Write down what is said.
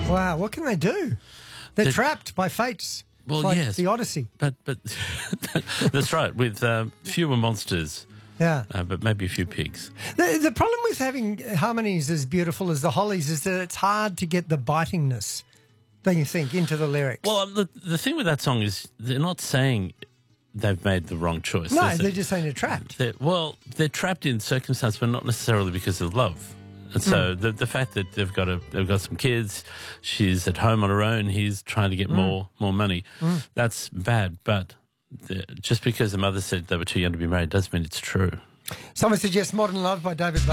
Wow, what can they do? They're trapped by fates. Well, like yes. the Odyssey. But that's right, with fewer monsters, Yeah. but maybe a few pigs. The problem with having harmonies as beautiful as the Hollies is that it's hard to get the bitingness, don't you think, into the lyrics? Well, the thing with that song is they're not saying they've made the wrong choice. No, they're just saying they're trapped. They're trapped in circumstance, but not necessarily because of love. And so the fact that they've got some kids, she's at home on her own, he's trying to get more money, that's bad. But just because the mother said they were too young to be married doesn't mean it's true. Someone suggests Modern Love by David Bowie.